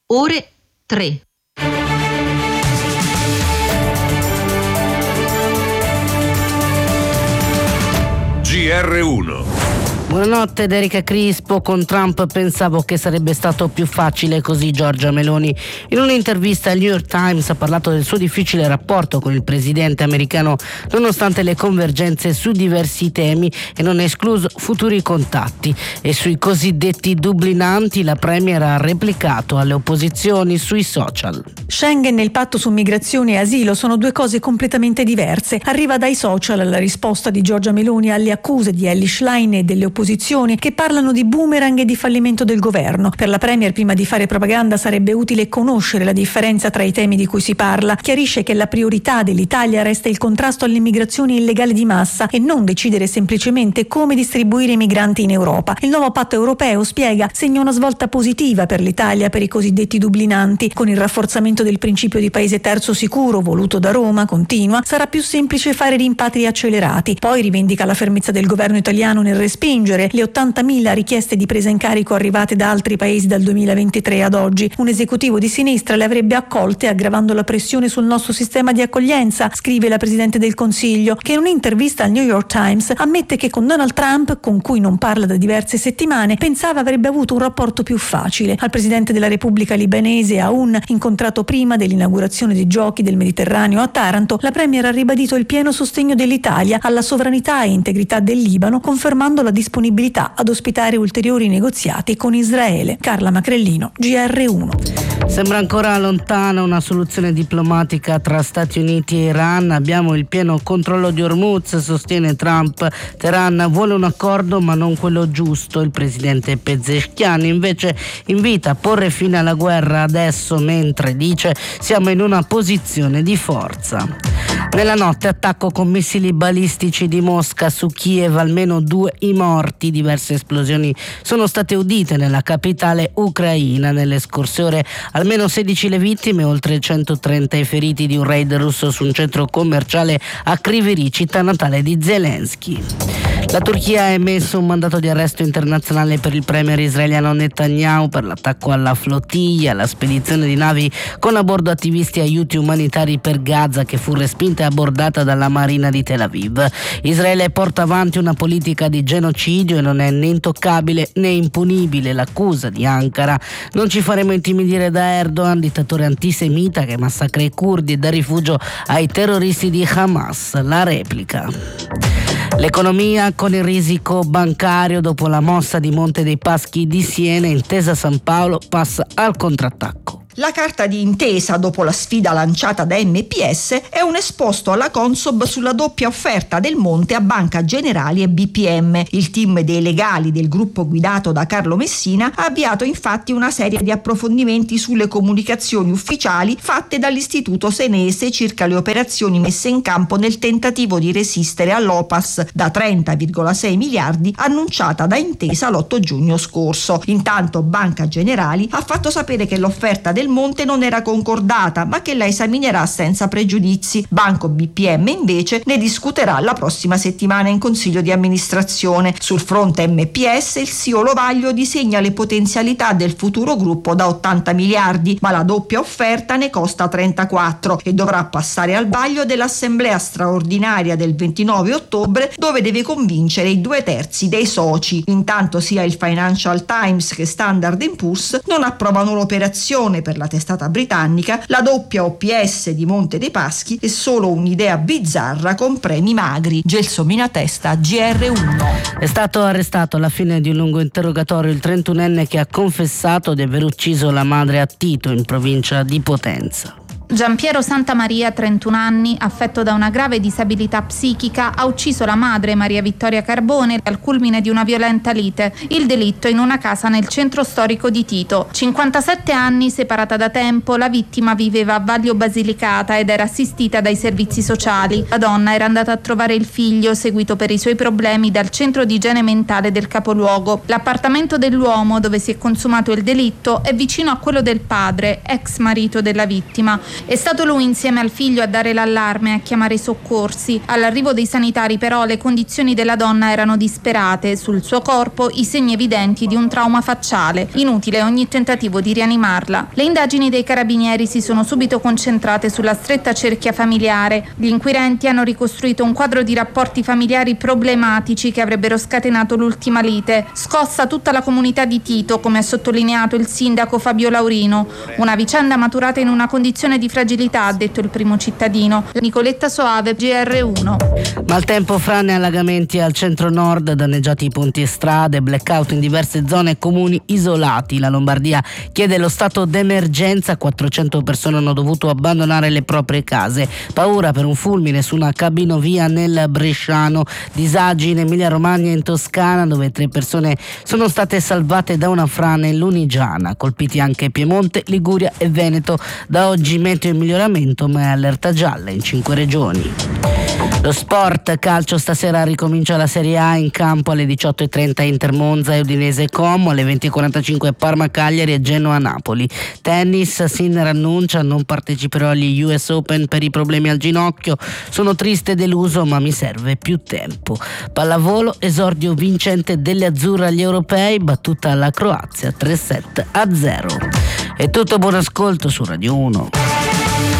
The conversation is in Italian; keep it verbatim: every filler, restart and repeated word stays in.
ore tre. G R uno. Buonanotte ed Erika Crispo. Con Trump pensavo che sarebbe stato più facile così. Giorgia Meloni in un'intervista al New York Times ha parlato del suo difficile rapporto con il presidente americano nonostante le convergenze su diversi temi e non è escluso futuri contatti. E sui cosiddetti dublinanti la premier ha replicato alle opposizioni sui social. Schengen e il patto su migrazione e asilo sono due cose completamente diverse. Arriva dai social la risposta di Giorgia Meloni alle accuse di Elly Schlein e delle opposizioni che parlano di boomerang e di fallimento del governo. Per la premier, prima di fare propaganda, sarebbe utile conoscere la differenza tra i temi di cui si parla. Chiarisce che la priorità dell'Italia resta il contrasto all'immigrazione illegale di massa e non decidere semplicemente come distribuire i migranti in Europa. Il nuovo patto europeo, spiega, segna una svolta positiva per l'Italia per i cosiddetti dublinanti. Con il rafforzamento del principio di paese terzo sicuro voluto da Roma, continua, sarà più semplice fare rimpatri accelerati. Poi rivendica la fermezza del governo italiano nel respingere le ottantamila richieste di presa in carico arrivate da altri paesi dal duemilaventitré ad oggi. Un esecutivo di sinistra le avrebbe accolte aggravando la pressione sul nostro sistema di accoglienza, scrive la Presidente del Consiglio, che in un'intervista al New York Times ammette che con Donald Trump, con cui non parla da diverse settimane, pensava avrebbe avuto un rapporto più facile. Al Presidente della Repubblica libanese Aoun, incontrato prima dell'inaugurazione dei Giochi del Mediterraneo a Taranto, la premier ha ribadito il pieno sostegno dell'Italia alla sovranità e integrità del Libano, confermando la disponibilità ad ospitare ulteriori negoziati con Israele. Carla Macrellino, G R uno. Sembra ancora lontana una soluzione diplomatica tra Stati Uniti e Iran. Abbiamo il pieno controllo di Hormuz, sostiene Trump. Teheran vuole un accordo ma non quello giusto. Il presidente Pezeshkian invece invita a porre fine alla guerra adesso, mentre dice siamo in una posizione di forza. Nella notte attacco con missili balistici di Mosca su Kiev, almeno due i morti. Diverse esplosioni sono state udite nella capitale ucraina. Nelle scorse ore almeno sedici le vittime, oltre centotrenta i feriti di un raid russo su un centro commerciale a Kryvyi, città natale di Zelensky. La Turchia ha emesso un mandato di arresto internazionale per il premier israeliano Netanyahu per l'attacco alla flottiglia, la spedizione di navi con a bordo attivisti e aiuti umanitari per Gaza, che fu respinta e abbordata dalla marina di Tel Aviv. Israele porta avanti una politica di genocidio e non è né intoccabile né impunibile l'accusa di Ankara. Non ci faremo intimidire da Erdogan, dittatore antisemita che massacra i curdi e dà rifugio ai terroristi di Hamas. La replica. L'economia con il risico bancario dopo la mossa di Monte dei Paschi di Siena, Intesa San Paolo passa al contrattacco. La carta di intesa dopo la sfida lanciata da M P S è un esposto alla Consob sulla doppia offerta del Monte a Banca Generali e B P M. Il team dei legali del gruppo guidato da Carlo Messina ha avviato infatti una serie di approfondimenti sulle comunicazioni ufficiali fatte dall'istituto senese circa le operazioni messe in campo nel tentativo di resistere all'O P A S da trenta virgola sei miliardi annunciata da Intesa l'otto giugno scorso. Intanto Banca Generali ha fatto sapere che l'offerta del Monte non era concordata, ma che la esaminerà senza pregiudizi. Banco B P M invece ne discuterà la prossima settimana in Consiglio di amministrazione. Sul fronte M P S il C E O Lovaglio disegna le potenzialità del futuro gruppo da ottanta miliardi, ma la doppia offerta ne costa trentaquattro e dovrà passare al vaglio dell'assemblea straordinaria del ventinove ottobre, dove deve convincere i due terzi dei soci. Intanto sia il Financial Times che Standard and Poor's non approvano l'operazione. Per la testata britannica, la doppia O P S di Monte dei Paschi è solo un'idea bizzarra con premi magri. Gelsomina Testa, G R uno. È stato arrestato alla fine di un lungo interrogatorio il trentunenne che ha confessato di aver ucciso la madre a Tito, in provincia di Potenza. Giampiero Santamaria, trentuno anni, affetto da una grave disabilità psichica, ha ucciso la madre Maria Vittoria Carbone al culmine di una violenta lite. Il delitto in una casa nel centro storico di Tito. cinquantasette anni, separata da tempo, la vittima viveva a Vaglio Basilicata ed era assistita dai servizi sociali. La donna era andata a trovare il figlio, seguito per i suoi problemi dal centro di igiene mentale del capoluogo. L'appartamento dell'uomo dove si è consumato il delitto è vicino a quello del padre, ex marito della vittima. È stato lui insieme al figlio a dare l'allarme e a chiamare i soccorsi. All'arrivo dei sanitari però le condizioni della donna erano disperate, sul suo corpo i segni evidenti di un trauma facciale, inutile ogni tentativo di rianimarla. Le indagini dei carabinieri si sono subito concentrate sulla stretta cerchia familiare. Gli inquirenti hanno ricostruito un quadro di rapporti familiari problematici che avrebbero scatenato l'ultima lite. Scossa tutta la comunità di Tito, come ha sottolineato il sindaco Fabio Laurino. Una vicenda maturata in una condizione di fragilità, ha detto il primo cittadino. Nicoletta Soave, G R uno. Maltempo, frane e allagamenti al centro-nord, danneggiati i ponti e strade, blackout in diverse zone e comuni isolati. La Lombardia chiede lo stato d'emergenza, quattrocento persone hanno dovuto abbandonare le proprie case. Paura per un fulmine su una cabinovia nel Bresciano, disagi in Emilia-Romagna e in Toscana, dove tre persone sono state salvate da una frane in Lunigiana. Colpiti anche Piemonte, Liguria e Veneto. Da oggi meteo in miglioramento, ma è allerta gialla in cinque regioni. Lo sport, calcio, stasera ricomincia la Serie A, in campo alle diciotto e trenta Inter Monza e Udinese Como, alle venti e quarantacinque Parma Cagliari e Genoa Napoli. Tennis, Sinner annuncia: non parteciperò agli U S Open per i problemi al ginocchio, sono triste e deluso ma mi serve più tempo. Pallavolo, esordio vincente delle azzurre agli europei, battuta alla Croazia tre sette a zero. È tutto, buon ascolto su Radio uno.